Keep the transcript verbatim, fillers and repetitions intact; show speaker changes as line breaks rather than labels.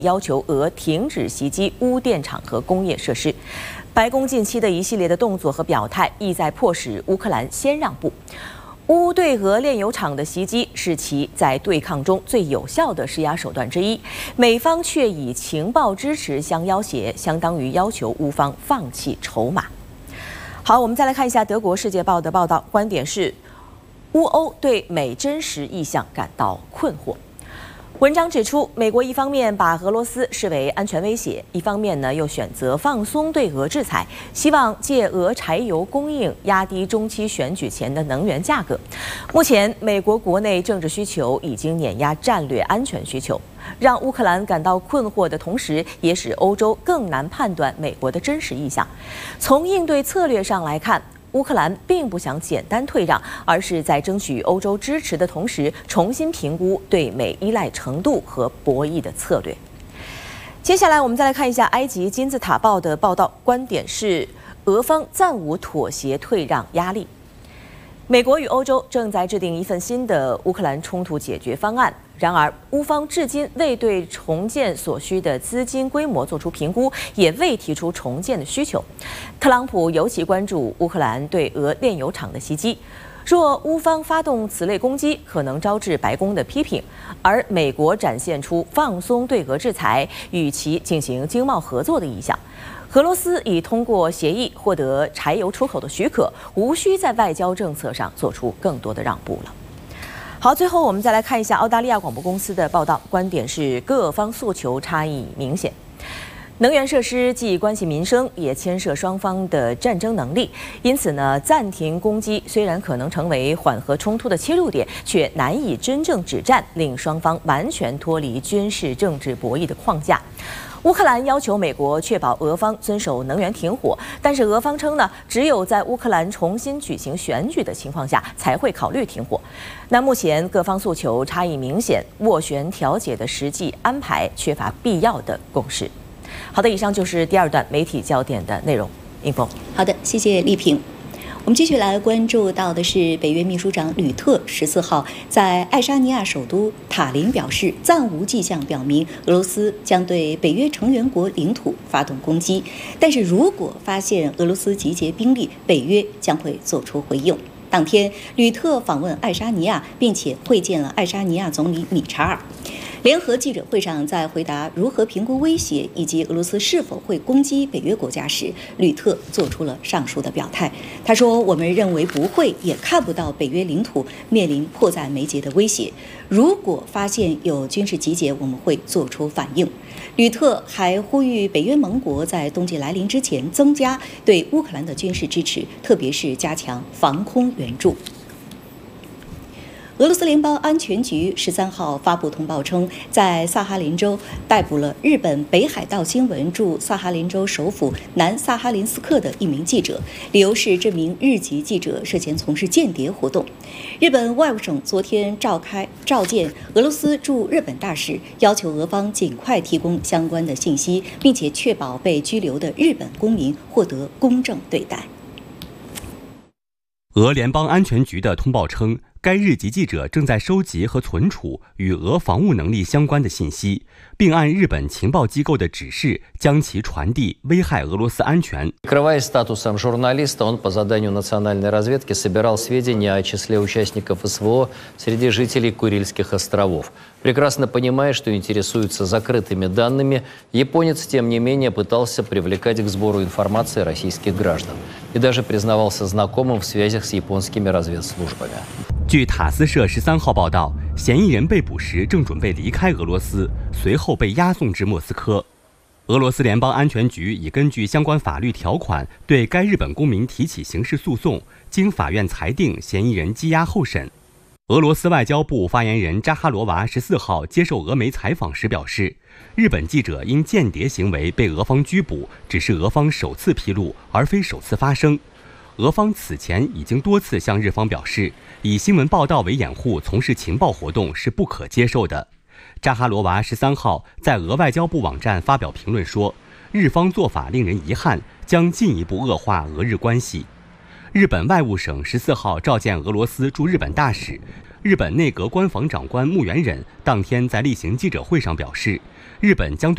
要求俄停止袭击乌电厂和工业设施。白宫近期的一系列的动作和表态，意在迫使乌克兰先让步。乌对俄炼油厂的袭击是其在对抗中最有效的施压手段之一，美方却以情报支持相要挟，相当于要求乌方放弃筹码。好，我们再来看一下德国《世界报》的报道，观点是乌欧对美真实意向感到困惑。文章指出，美国一方面把俄罗斯视为安全威胁，一方面呢又选择放松对俄制裁，希望借俄柴油供应压低中期选举前的能源价格。目前，美国国内政治需求已经碾压战略安全需求，让乌克兰感到困惑的同时，也使欧洲更难判断美国的真实意向。从应对策略上来看，乌克兰并不想简单退让，而是在争取欧洲支持的同时，重新评估对美依赖程度和博弈的策略。接下来，我们再来看一下埃及金字塔报的报道，观点是俄方暂无妥协退让压力。美国与欧洲正在制定一份新的乌克兰冲突解决方案，然而乌方至今未对重建所需的资金规模做出评估，也未提出重建的需求。特朗普尤其关注乌克兰对俄炼油厂的袭击，若乌方发动此类攻击，可能招致白宫的批评。而美国展现出放松对俄制裁，与其进行经贸合作的意向。俄罗斯已通过协议获得柴油出口的许可，无需在外交政策上做出更多的让步了。好，最后我们再来看一下澳大利亚广播公司的报道，观点是各方诉求差异明显。能源设施既关系民生，也牵涉双方的战争能力，因此呢，暂停攻击虽然可能成为缓和冲突的切入点，却难以真正止战，令双方完全脱离军事政治博弈的框架。乌克兰要求美国确保俄方遵守能源停火，但是俄方称呢，只有在乌克兰重新举行选举的情况下才会考虑停火。那目前各方诉求差异明显，斡旋调解的实际安排缺乏必要的共识。好的，以上就是第二段媒体焦点的内容。应峰，
好的，谢谢丽萍。我们继续来关注到的是，北约秘书长吕特十四号在爱沙尼亚首都塔林表示，暂无迹象表明俄罗斯将对北约成员国领土发动攻击，但是如果发现俄罗斯集结兵力，北约将会做出回应。当天，吕特访问爱沙尼亚，并且会见了爱沙尼亚总理米查尔。联合记者会上，在回答如何评估威胁以及俄罗斯是否会攻击北约国家时，吕特做出了上述的表态。他说：“我们认为不会，也看不到北约领土面临迫在眉睫的威胁。如果发现有军事集结，我们会做出反应。”吕特还呼吁北约盟国在冬季来临之前增加对乌克兰的军事支持，特别是加强防空援助。俄罗斯联邦安全局十三号发布通报称，在萨哈林州逮捕了日本北海道新闻驻萨哈林州首府南萨哈林斯克的一名记者，理由是这名日籍记者涉嫌从事间谍活动。日本外务省昨天召开召见俄罗斯驻日本大使，要求俄方尽快提供相关的信息，并且确保被拘留的日本公民获得公正对待。
俄联邦安全局的通报称，该日籍记者正在收集和存储与俄防务能力相关的信息，并按日本情报机构的指示将其传递，危害俄罗斯安全。
Прикрываясь статусом журналиста, он по заданию национальной разведки собирал сведения о числе участников СВО среди жителей Курильских островов. Прекрасно понимая, что интересуется закрытыми данными, японец, тем не менее, пытался привлекать к сбору информации российских граждан и даже признавался знакомым в связях с японскими разведслужбами.
据塔斯社十三号报道，嫌疑人被捕时正准备离开俄罗斯，随后被押送至莫斯科。俄罗斯联邦安全局已根据相关法律条款对该日本公民提起刑事诉讼，经法院裁定嫌疑人羁押候审。俄罗斯外交部发言人扎哈罗娃十四号接受俄媒采访时表示，日本记者因间谍行为被俄方拘捕，只是俄方首次披露，而非首次发生。俄方此前已经多次向日方表示，以新闻报道为掩护从事情报活动是不可接受的。扎哈罗娃十三号在俄外交部网站发表评论说，日方做法令人遗憾，将进一步恶化俄日关系。日本外务省十四号召见俄罗斯驻日本大使，日本内阁官房长官木原忍当天在例行记者会上表示，日本将对